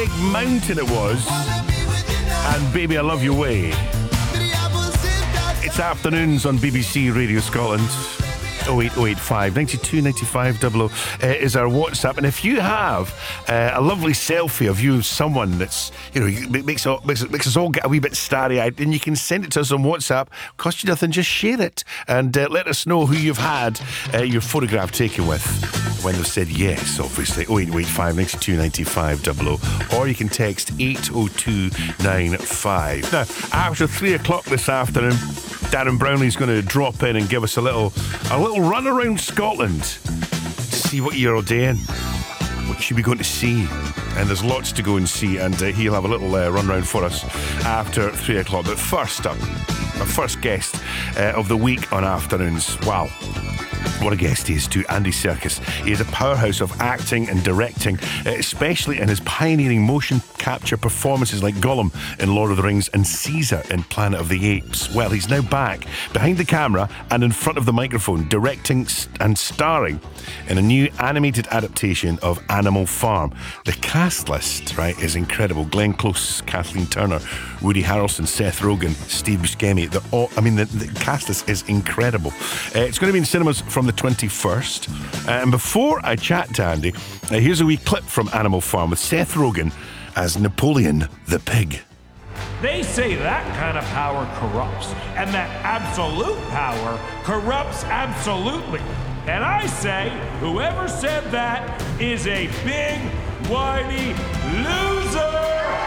Big Mountain it was. And Baby I Love Your Way. It's afternoons on BBC Radio Scotland. 08085 92 95 00 is our WhatsApp, and if you have a lovely selfie of you, someone that's, you know, makes us all get a wee bit starry-eyed, then you can send it to us on WhatsApp. Cost you nothing, just share it and let us know who you've had your photograph taken with when they've said yes, obviously. 08085 92 95 00, or you can text 80295. Now, after 3 o'clock this afternoon, Darren Brownlee's going to drop in and give us a little run around Scotland to see what you're all doing, what you'll be going to see. And there's lots to go and see, and he'll have a little run round for us after 3 o'clock. But first up, our first guest of the week on Afternoons. Wow. What a guest he is too, Andy Serkis. He is a powerhouse of acting and directing, especially in his pioneering motion capture performances like Gollum in Lord of the Rings and Caesar in Planet of the Apes. Well, he's now back behind the camera and in front of the microphone, directing and starring in a new animated adaptation of Animal Farm. The cast list, right, is incredible. Glenn Close, Kathleen Turner, Woody Harrelson, Seth Rogen, Steve Buscemi. The cast list is incredible. It's going to be in cinemas from the 21st. And before I chat to Andy, here's a wee clip from Animal Farm with Seth Rogen as Napoleon the pig. They say that kind of power corrupts, and that absolute power corrupts absolutely. And I say, whoever said that is a big, whiny loser.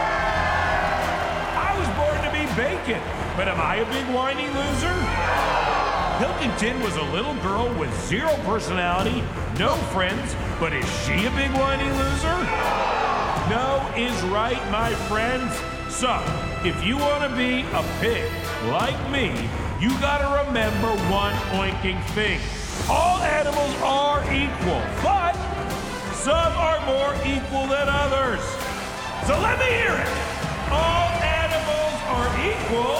I was born to be bacon, but am I a big, whiny loser? Pilkington was a little girl with zero personality, no friends, but is she a big whiny loser? No is right, my friends. So, if you want to be a pig like me, you gotta remember one oinking thing. All animals are equal, but some are more equal than others. So let me hear it. All animals are equal.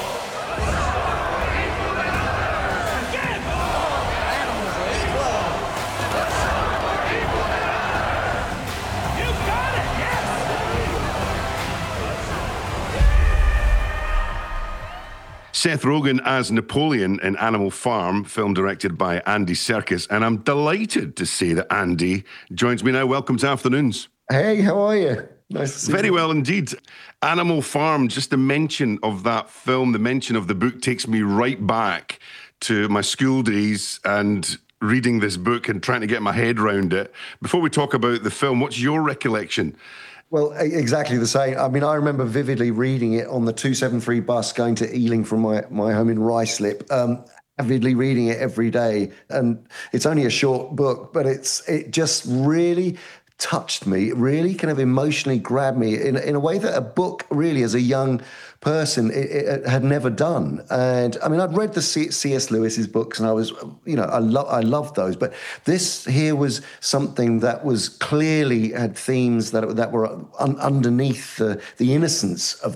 Seth Rogen as Napoleon in Animal Farm, film directed by Andy Serkis. And I'm delighted to say that Andy joins me now. Welcome to Afternoons. Hey, how are you? Nice to see you. Very well indeed. Animal Farm, just the mention of that film, the mention of the book takes me right back to my school days and reading this book and trying to get my head around it. Before we talk about the film, what's your recollection? Well, exactly the same. I mean, I remember vividly reading it on the 273 bus going to Ealing from my home in Ruislip, avidly reading it every day. And it's only a short book, but it just really touched me, really kind of emotionally grabbed me in a way that a book really, as a young person, it had never done. And I mean, I'd read the C.S. Lewis's books, and I was, you know, I loved those. But this here was something that was clearly had themes that were underneath the innocence of